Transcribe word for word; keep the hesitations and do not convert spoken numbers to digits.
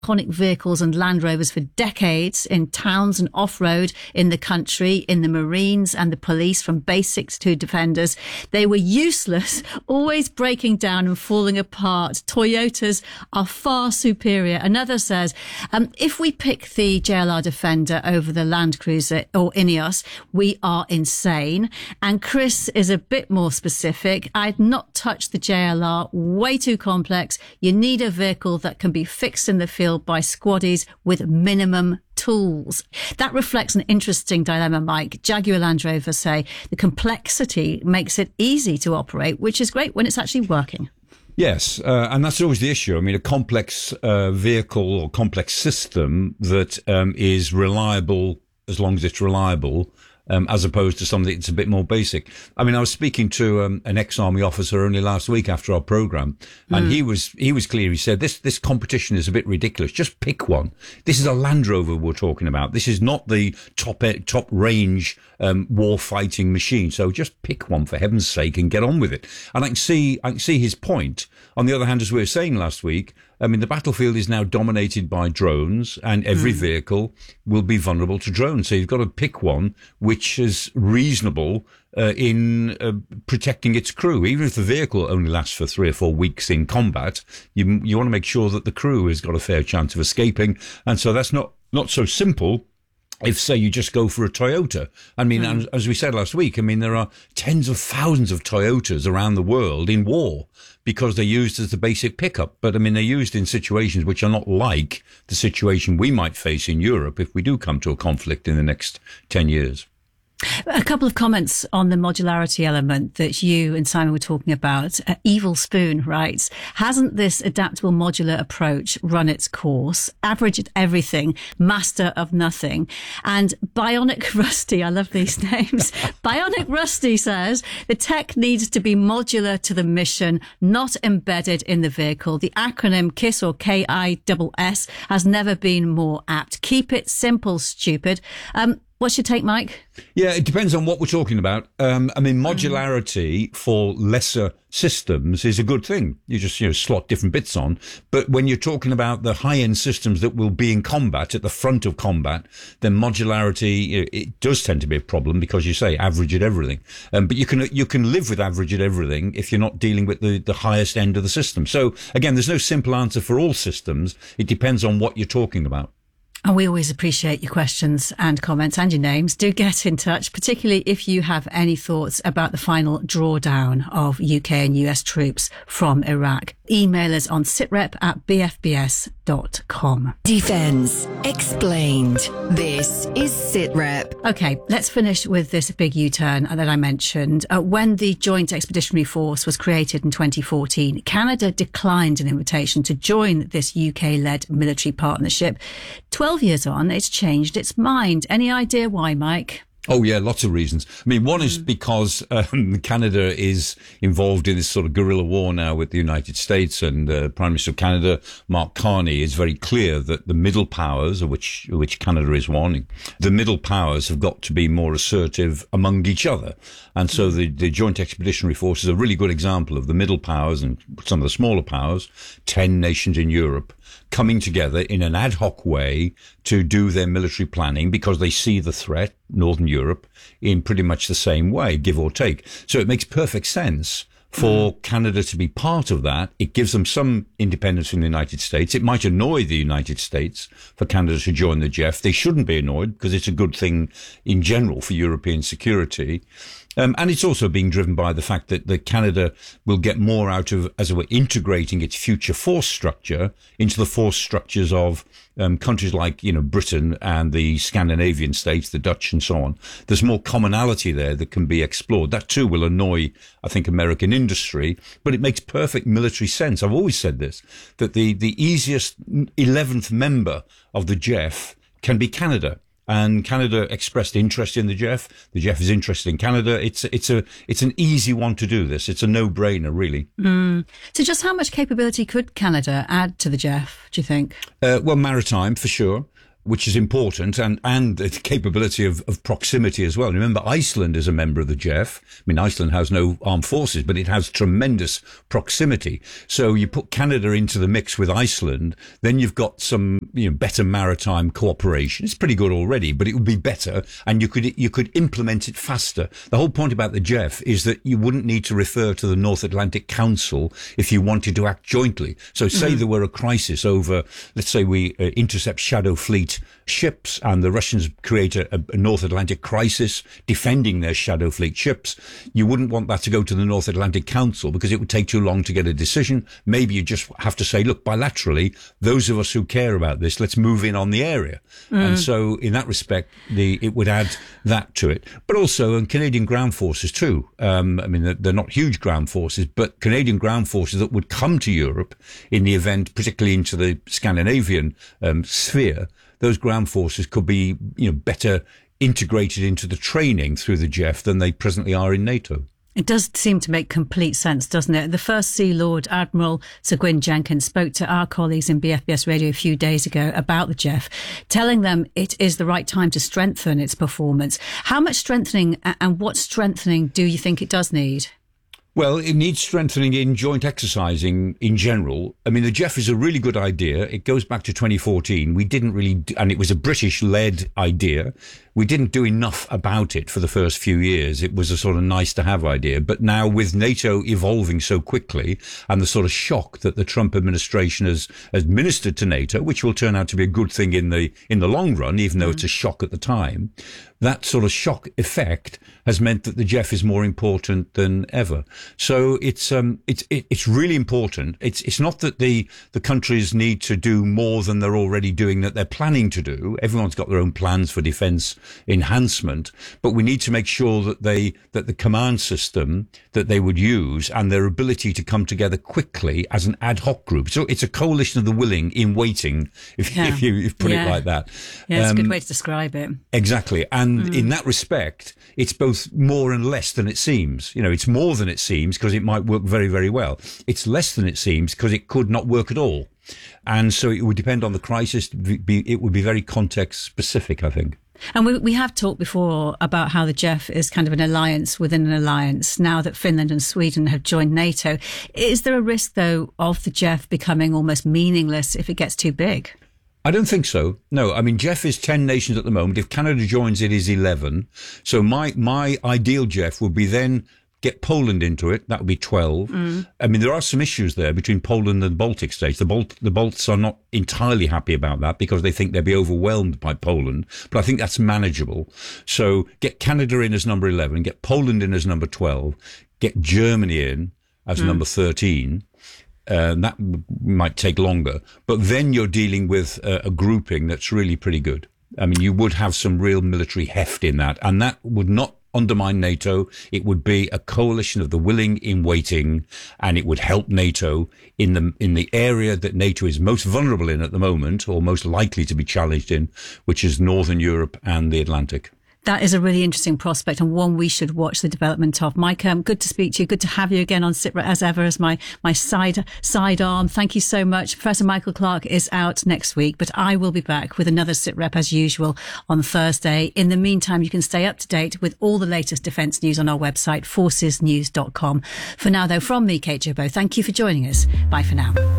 iconic vehicles and Land Rovers for decades in towns and off-road in the country, in the Marines and the police, from basics to defenders. They were useless, always breaking down and falling apart. Toyotas are far superior. Another says, um, if we pick the J L R Defender over the Land Cruiser or Ineos, we are insane. And Chris is a bit more specific. I'd not touch the J L R, way too complex. You need a vehicle that can be fixed in the field by squaddies with minimum tools. That reflects an interesting dilemma, Mike. Jaguar Land Rover say the complexity makes it easy to operate, which is great when it's actually working. Yes, uh, and that's always the issue. I mean, a complex uh, vehicle or complex system that um, is reliable as long as it's reliable, Um, as opposed to something that's a bit more basic. I mean, I was speaking to um, an ex-army officer only last week after our programme, and mm. he was he was clear. He said, this this competition is a bit ridiculous. Just pick one. This is a Land Rover we're talking about. This is not the top top range um, war fighting machine. So just pick one, for heaven's sake, and get on with it. And I can see I can see his point. On the other hand, as we were saying last week, I mean, the battlefield is now dominated by drones, and every mm. vehicle will be vulnerable to drones. So you've got to pick one which is reasonable uh, in uh, protecting its crew. Even if the vehicle only lasts for three or four weeks in combat, you you want to make sure that the crew has got a fair chance of escaping. And so that's not, not so simple if, say, you just go for a Toyota. I mean, mm. as we said last week, I mean, there are tens of thousands of Toyotas around the world in war because they're used as the basic pickup. But, I mean, they're used in situations which are not like the situation we might face in Europe if we do come to a conflict in the next ten years. A couple of comments on the modularity element that you and Simon were talking about. Uh, Evil Spoon writes, hasn't this adaptable modular approach run its course? Average at everything, master of nothing. And Bionic Rusty, I love these names. Bionic Rusty says the tech needs to be modular to the mission, not embedded in the vehicle. The acronym KISS or K I S S has never been more apt. Keep it simple, stupid. Um, What's your take, Mike? Yeah, it depends on what we're talking about. Um, I mean, modularity mm. for lesser systems is a good thing. You just, you know, slot different bits on. But when you're talking about the high-end systems that will be in combat, at the front of combat, then modularity, it does tend to be a problem because you say average at everything. Um, but you can you can live with average at everything if you're not dealing with the, the highest end of the system. So, again, there's no simple answer for all systems. It depends on what you're talking about. And we always appreciate your questions and comments and your names. Do get in touch, particularly if you have any thoughts about the final drawdown of U K and U S troops from Iraq. Email us on sitrep at b f b s dot com. Defence Explained. This is SitRep. Okay, let's finish with this big U-turn that I mentioned. Uh, when the Joint Expeditionary Force was created in twenty fourteen, Canada declined an invitation to join this U K-led military partnership. Twelve years on, it's changed its mind. Any idea why, Mike? Oh, yeah, lots of reasons. I mean, one is because um, Canada is involved in this sort of guerrilla war now with the United States, and uh, Prime Minister of Canada, Mark Carney, is very clear that the middle powers, of which which Canada is one, the middle powers have got to be more assertive among each other. And so the, the Joint Expeditionary Force is a really good example of the middle powers and some of the smaller powers, ten nations in Europe, coming together in an ad hoc way to do their military planning because they see the threat, Northern Europe, in pretty much the same way, give or take. So it makes perfect sense for mm. Canada to be part of that. It gives them some independence from the United States. It might annoy the United States for Canada to join the G E F. They shouldn't be annoyed because it's a good thing in general for European security. Um, and it's also being driven by the fact that, that Canada will get more out of, as it were, integrating its future force structure into the force structures of um, countries like, you know, Britain and the Scandinavian states, the Dutch and so on. There's more commonality there that can be explored. That too will annoy, I think, American industry, but it makes perfect military sense. I've always said this, that the, the easiest eleventh member of the G E F can be Canada. And Canada expressed interest in the G E F. The G E F is interested in Canada. It's it's a it's an easy one to do this. It's a no-brainer, really. Mm. So, just how much capability could Canada add to the G E F? Do you think? Uh, well, maritime for sure. which is important, and, and the capability of, of proximity as well. Remember, Iceland is a member of the J E F. I mean, Iceland has no armed forces, but it has tremendous proximity. So you put Canada into the mix with Iceland, then you've got some, you know, better maritime cooperation. It's pretty good already, but it would be better, and you could, you could implement it faster. The whole point about the J E F is that you wouldn't need to refer to the North Atlantic Council if you wanted to act jointly. So say mm-hmm. there were a crisis over, let's say we uh, intercept Shadow Fleet ships and the Russians create a, a North Atlantic crisis defending their Shadow Fleet ships. You wouldn't want that to go to the North Atlantic Council because it would take too long to get a decision. Maybe you just have to say, look, bilaterally, those of us who care about this, let's move in on the area. Mm. And so in that respect, the it would add that to it. But also, and Canadian ground forces too. Um, I mean, they're, they're not huge ground forces, but Canadian ground forces that would come to Europe in the event, particularly into the Scandinavian um, sphere, those ground forces could be, you know, better integrated into the training through the J E F than they presently are in NATO. It does seem to make complete sense, doesn't it? The First Sea Lord, Admiral Sir Gwyn Jenkins, spoke to our colleagues in B F B S Radio a few days ago about the J E F, telling them it is the right time to strengthen its performance. How much strengthening and what strengthening do you think it does need? Well, it needs strengthening in joint exercising in general. I mean, the J E F is a really good idea. It goes back to twenty fourteen. We didn't really, do, and it was a British-led idea. We didn't do enough about it for the first few years. It was a sort of nice to have idea. But now with NATO evolving so quickly and the sort of shock that the Trump administration has administered to NATO, which will turn out to be a good thing in the, in the long run, even though mm. it's a shock at the time, that sort of shock effect has meant that the J E F is more important than ever. So it's, um, it's, it, it's really important. It's, it's not that the, the countries need to do more than they're already doing, that they're planning to do. Everyone's got their own plans for defense enhancement, but we need to make sure that they, that the command system that they would use and their ability to come together quickly as an ad hoc group. So it's a coalition of the willing in waiting, if, yeah. if you if put yeah. it like that. Yeah, it's um, a good way to describe it. Exactly. And mm. in that respect, it's both more and less than it seems. You know, it's more than it seems because it might work very, very well. It's less than it seems because it could not work at all. And so it would depend on the crisis. It would be very context specific, I think. And we, we have talked before about how the J E F is kind of an alliance within an alliance now that Finland and Sweden have joined NATO. Is there a risk, though, of the J E F becoming almost meaningless if it gets too big? I don't think so. No, I mean, J E F is ten nations at the moment. If Canada joins, it is eleven. So my, my ideal J E F would be then get Poland into it. That would be twelve. Mm. I mean, there are some issues there between Poland and the Baltic states. The Balt- the Balts are not entirely happy about that because they think they'll be overwhelmed by Poland. But I think that's manageable. So get Canada in as number eleven, get Poland in as number twelve, get Germany in as mm. number thirteen. Uh, that w- might take longer. But then you're dealing with a, a grouping that's really pretty good. I mean, you would have some real military heft in that, and that would not undermine NATO. It would be a coalition of the willing in waiting, and it would help NATO in the in the area that NATO is most vulnerable in at the moment, or most likely to be challenged in, which is Northern Europe and the Atlantic. That is a really interesting prospect and one we should watch the development of. Mike, um, good to speak to you. Good to have you again on SITREP as ever as my, my side, sidearm. Thank you so much. Professor Michael Clarke is out next week, but I will be back with another SITREP as usual on Thursday. In the meantime, you can stay up to date with all the latest defence news on our website, forces news dot com. For now, though, from me, Kate Jabot, thank you for joining us. Bye for now.